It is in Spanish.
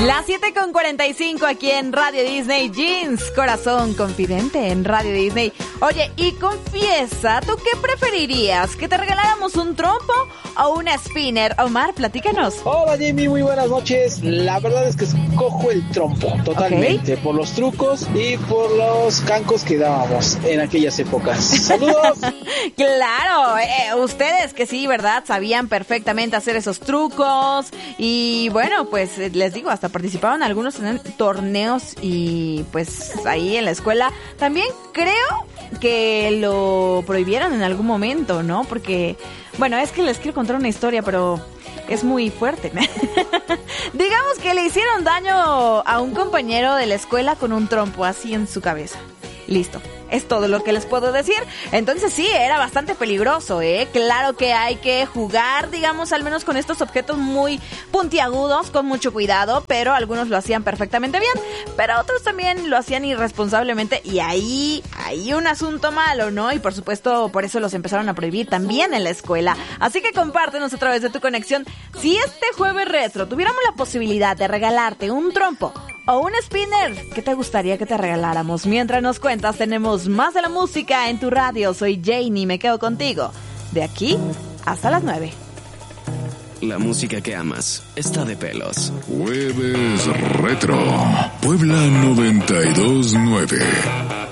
Las 7:45 aquí en Radio Disney. Jeans, corazón confidente en Radio Disney. Oye, y confiesa, ¿tú qué preferirías? ¿Que te regaláramos un trompo o una spinner? Omar, platícanos. Hola Jamie, muy buenas noches. La verdad es que escojo el trompo, totalmente, por los trucos y por los cancos que dábamos en aquellas épocas. ¡Saludos! Claro, ustedes que sí, ¿verdad? Sabían perfectamente hacer esos trucos y bueno, pues les digo, hasta participaron algunos en torneos y pues ahí en la escuela también creo que lo prohibieron en algún momento, ¿no? Porque, bueno, es que les quiero contar una historia, pero es muy fuerte. Digamos que le hicieron daño a un compañero de la escuela con un trompo así en su cabeza. Listo. Es todo lo que les puedo decir. Entonces sí, era bastante peligroso, ¿eh? Claro que hay que jugar, digamos, al menos con estos objetos muy puntiagudos, con mucho cuidado, pero algunos lo hacían perfectamente bien, pero otros también lo hacían irresponsablemente y ahí hay un asunto malo, ¿no? Y por supuesto, por eso los empezaron a prohibir también en la escuela. Así que compártenos a través de tu conexión. Si este jueves retro tuviéramos la posibilidad de regalarte un trompo o un spinner, ¿qué te gustaría que te regaláramos? Mientras nos cuentas, tenemos más de la música en tu radio. Soy Janie, me quedo contigo de aquí hasta las 9. La música que amas está de pelos. Jueves Retro, Puebla 92.9.